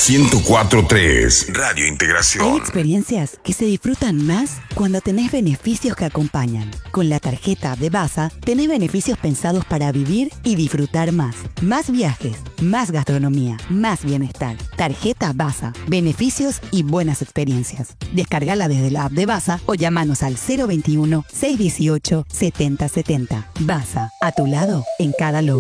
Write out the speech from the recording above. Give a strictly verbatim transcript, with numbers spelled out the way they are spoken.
ciento cuatro punto tres. Radio Hay Integración. experiencias que se disfrutan más cuando tenés beneficios que acompañan. Con la tarjeta de Baza, tenés beneficios pensados para vivir y disfrutar más. Más viajes, más gastronomía, más bienestar. Tarjeta Baza, beneficios y buenas experiencias. Descargala desde la app de Baza o llámanos al cero veintiuno, seiscientos dieciocho, setenta setenta. Baza, a tu lado en cada logro.